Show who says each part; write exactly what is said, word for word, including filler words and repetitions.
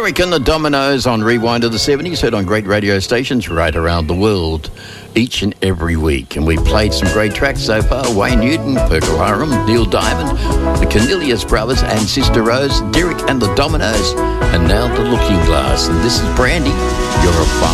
Speaker 1: Derek and the Dominoes on Rewind of the seventies, heard on great radio stations right around the world each and every week. And we played some great tracks so far. Wayne Newton, Perkle Harum, Neil Diamond, the Cornelius Brothers and Sister Rose, Derek and the Dominoes, and now the Looking Glass. And this is Brandy, You're a Fun.